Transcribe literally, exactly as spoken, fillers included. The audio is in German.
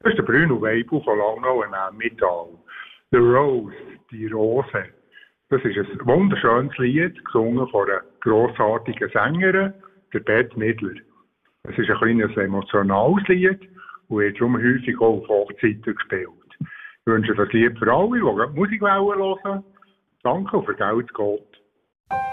Das ist der Bruno Weibel von Langnau im Emmental. «The Rose», die Rose. Das ist ein wunderschönes Lied, gesungen von einer grossartigen Sängerin, der Bette Midler. Es ist ein kleines emotionales Lied und wird darum häufig auch auf Hochzeiten gespielt. Ich wünsche das Lied für alle, die Musik hören wollen. Danke und vergelt's Gott.